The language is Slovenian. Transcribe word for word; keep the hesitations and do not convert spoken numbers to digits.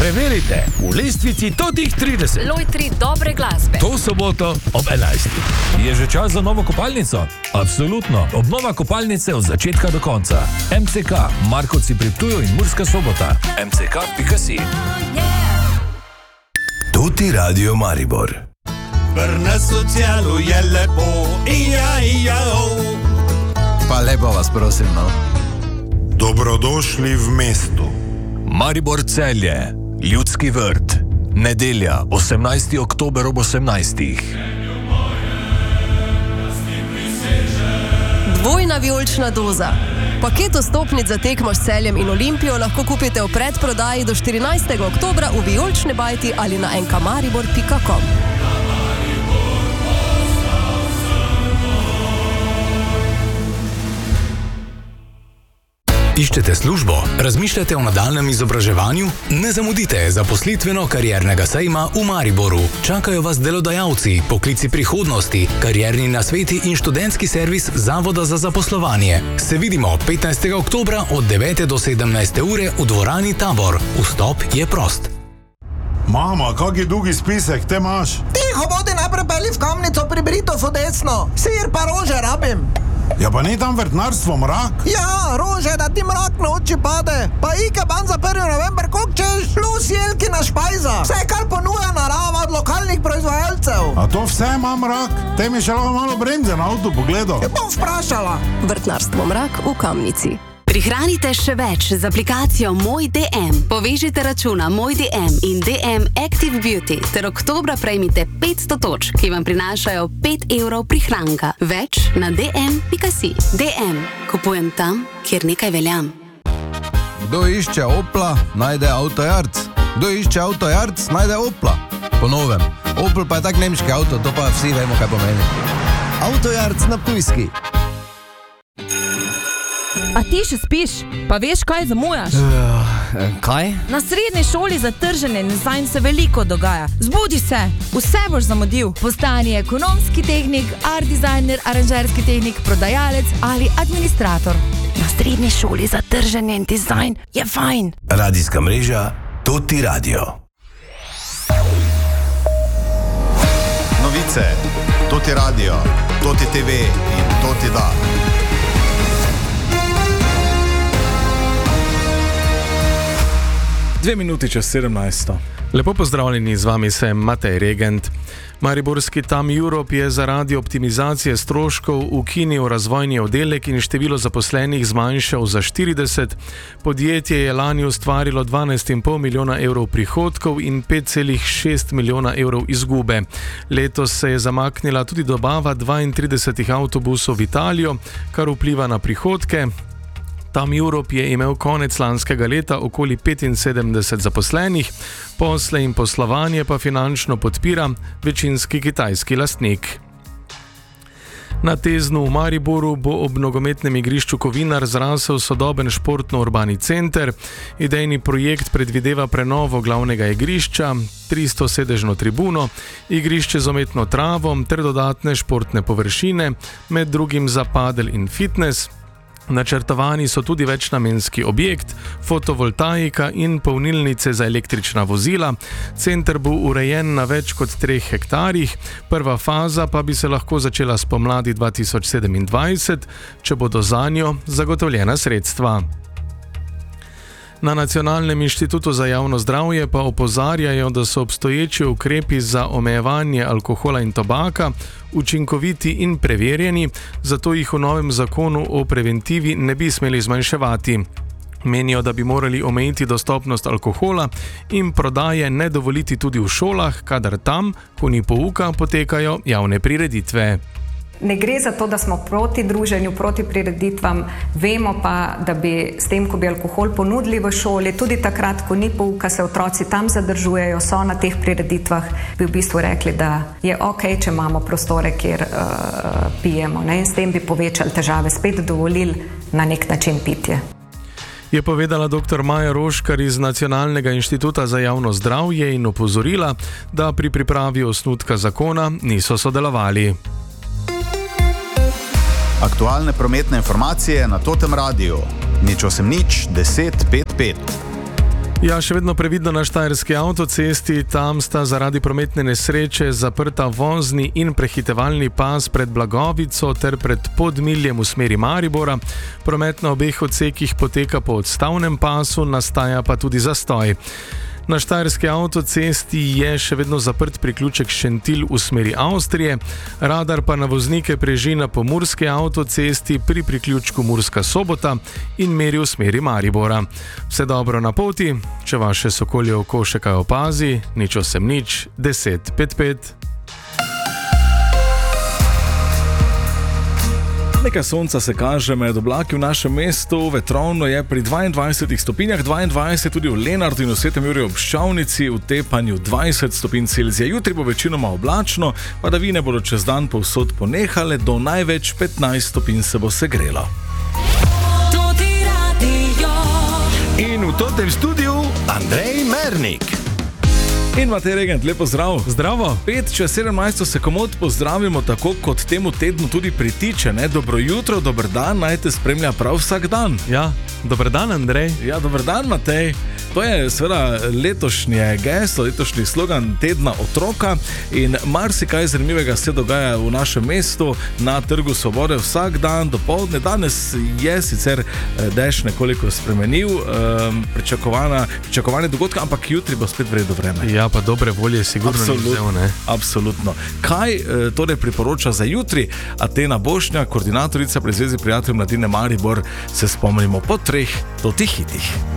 Preverite v lestvici totih trideset. Lojtri dobre glasbe. To soboto ob enajstih. Je že čas za novo kopalnico? Absolutno. Obnova kopalnice od začetka do konca. M C K, Markovci pri Ptuju in Murska Sobota. M C K pika si. Tuti Radio Maribor. Brna socialu je lepo, ija, ija, o. Pa lepo vas prosim, no. Dobrodošli v mestu. Maribor Celje, Ljudski vrt. Nedelja, osemnajsti oktober ob osemnajstih. Dvojna vijolična doza. Paket vstopnic za tekmo s Celjem in Olimpijo lahko kupite v predprodaji do štirinajstega oktobra v vijolični bajti ali na en ka maribor pika com. Iščete službo? Razmišljate o nadaljnjem izobraževanju? Ne zamudite zaposlitveno-kariernega sejma v Mariboru. Čakajo vas delodajalci, poklici prihodnosti, karierni nasveti in študentski servis Zavoda za zaposlovanje. Se vidimo petnajstega oktobra od devete do sedemnajste ure v dvorani Tabor. Vstop je prost. Mama, kak je dolgi spisek, te imaš? Tiho bodi, najprej pelji v Kamnico pri Britofu desno. Sir pa rože rabim. Ja, pa ni tam vrtnarstvo mrak? Ja, rože, da ti mrak na oči pade. Pa Ikeban za prvi november, koliko češ, plus jelkina špajza. Vse, kar ponuja narava od lokalnih proizvajalcev. A to vse ima mrak? Te mi še lahko malo bremze na avtu pogledal. Ja, bom vprašala. Vrtnarstvo Mrak v Kamnici. Prihranite še več z aplikacijo Moj D M. Povežite računa Moj D M in D M Active Beauty ter oktobra prejmite petsto točk, ki vam prinašajo pet evrov prihranka. Več na d m pika si. D M. Kupujem tam, kjer nekaj veljam. Kdo išče Opla, najde Autojarc. Kdo išče Autojarc, najde Opla. Po novem. Opel pa je tak nemški avto, to pa vsi vemo, kaj pomeni. Autojarc na Ptujski. A ti še spiš? Pa veš, kaj zamujaš? Uh, kaj? Na srednji šoli za trženje in dizajn se veliko dogaja. Zbudi se, vse boš zamudil. Postani ekonomski tehnik, art designer, aranžerski tehnik, prodajalec ali administrator. Na srednji šoli za trženje in dizajn je fajn. Radijska mreža Tuti Radio. Novice, Tuti Radio, Tuti T V in Tuti Da. Dve minuti čez sedemnajsto. Lepo pozdravljeni, z vami sem Matej Regent. Mariborski Tam Europe je zaradi optimizacije stroškov ukinil razvojni oddelek in število zaposlenih zmanjšal za štirideset. Podjetje je lani ustvarilo dvanajst in pol milijona evrov prihodkov in pet celih šest milijona evrov izgube. Letos se je zamaknila tudi dobava dvaintridesetih avtobusov v Italijo, kar vpliva na prihodke. Tam Europe je imel konec lanskega leta okoli petinsedemdeset zaposlenih, posle in poslovanje pa finančno podpira večinski kitajski lastnik. Na Teznu v Mariboru bo ob nogometnem igrišču Kovinar zrasel sodoben športno-urbani center. Idejni projekt predvideva prenovo glavnega igrišča, tristosedežno tribuno, igrišče z umetno travo ter dodatne športne površine, med drugim za padel in fitness. Načrtovani so tudi večnamenski objekt, fotovoltaika in polnilnice za električna vozila. Center bo urejen na več kot treh hektarjih, prva faza pa bi se lahko začela spomladi dva tisoč sedemindvajset, če bodo zanjo zagotovljena sredstva. Na Nacionalnem inštitutu za javno zdravje pa opozarjajo, da so obstoječi ukrepi za omejevanje alkohola in tobaka učinkoviti in preverjeni, zato jih v novem zakonu o preventivi ne bi smeli zmanjševati. Menijo, da bi morali omejiti dostopnost alkohola in prodaje ne dovoliti tudi v šolah, kadar tam, ko ni pouka, potekajo javne prireditve. Ne gre za to, da smo proti druženju, proti prireditvam, vemo pa, da bi s tem, ko bi alkohol ponudili v šoli, tudi takrat, ko ni pouka, se otroci tam zadržujejo, so na teh prireditvah, bi v bistvu rekli, da je ok, če imamo prostore, kjer uh, pijemo, ne? In s tem bi povečali težave, spet dovolili na nek način pitje. Je povedala dr. Maja Roškar iz Nacionalnega inštituta za javno zdravje in opozorila, da pri pripravi osnutka zakona niso sodelovali. Aktualne prometne informacije na Totem radiju. Nič osem nič deset pet pet. Ja, še vedno previdno na Štajerski avtocesti, tam sta zaradi prometne nesreče zaprta vozni in prehitevalni pas pred Blagovico ter pred Podmiljem v smeri Maribora. Promet na obeh odsekih poteka po odstavnem pasu, nastaja pa tudi zastoj. Na Štajerski avtocesti je še vedno zaprt priključek Šentilj v smeri Avstrije, radar pa na voznike preži na Pomurski avtocesti pri priključku Murska Sobota in meri v smeri Maribora. Vse dobro na poti, če vaše sokolje oko še kaj opazi, nič osem nič, deset pet pet. Nekaj sonca se kaže med oblaki v našem mestu, vetrovno je pri dvaindvajsetih stopinjah, dvaindvajset tudi v Lenartu in v Svetem Juriju ob Ščavnici, v Tepanju dvajset stopinj Celzija. Jutri bo večinoma oblačno, padavine bodo čez dan povsod ponehale, do največ petnajst stopinj se bo segrelo. In v tem studiu Andrej Mernik. In Matej Regent, lepo zdrav. Zdravo. pet čez sedemnajst se komod pozdravimo tako, kot temu tednu tudi pritiče, ne? Dobro jutro, dober dan, naj te spremlja prav vsak dan. Ja, dober dan, Andrej. Ja, dober dan, Matej. To je seveda letošnje geslo, letošnji slogan tedna otroka in marsikaj zanimivega se dogaja v našem mestu na Trgu Svobode vsak dan dopoldne. Danes je sicer dež nekoliko spremenil um, pričakovane dogodke, ampak jutri bo spet vredo vreme. Ja, pa dobre volje sigurno ni vzel, ne? Absolutno. Kaj e, torej priporoča za jutri? Atena Bošnjak, koordinatorica pri Zvezi prijateljev mladine Maribor, se spomnimo po treh dotih hitih.